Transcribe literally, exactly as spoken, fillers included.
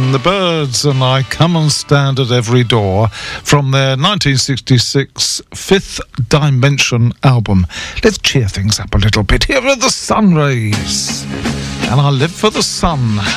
The Byrds and I Come and Stand at Every Door from their nineteen sixty-six Fifth Dimension album. Let's cheer things up a little bit. Here are the Sun Rays. And I live for the sun.